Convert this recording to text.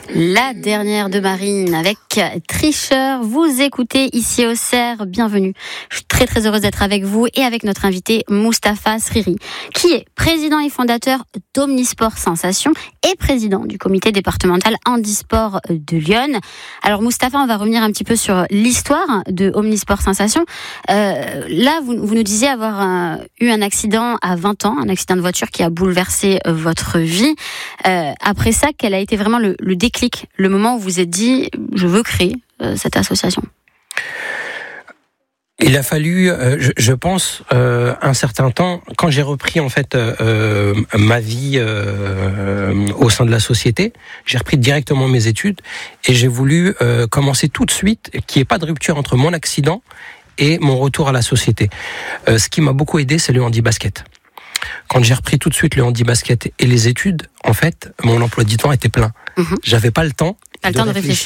La dernière de Marine avec Tricheur. Vous écoutez ici au CERF. Bienvenue. Je suis très très heureuse d'être avec vous et avec notre invité Moustapha Sriri, qui est président et fondateur d'Omnisport Sensation et président du comité départemental handisport de Lyon. Alors Moustapha, on va revenir un petit peu sur l'histoire de Omnisport Sensation. Là, vous nous disiez avoir eu un accident à 20 ans, un accident de voiture qui a bouleversé votre vie. Après ça, quel a été vraiment le déclic, le moment où vous vous êtes dit « je veux créer cette association ». Il a fallu, je pense, un certain temps, quand j'ai repris en fait ma vie au sein de la société, j'ai repris directement mes études et j'ai voulu commencer tout de suite, qu'il n'y ait pas de rupture entre mon accident et mon retour à la société. Ce qui m'a beaucoup aidé, c'est le handi-basket. Quand j'ai repris tout de suite le handi-basket et les études, en fait, mon emploi du temps était plein. J'avais pas le temps de réfléchir